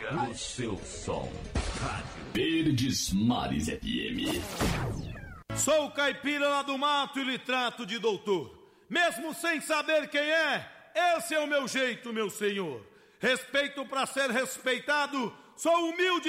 o seu som. Verdes Mares FM. Sou caipira lá do mato e lhe trato de doutor. Mesmo sem saber quem é, esse é o meu jeito, meu senhor. Respeito pra ser respeitado, sou humilde.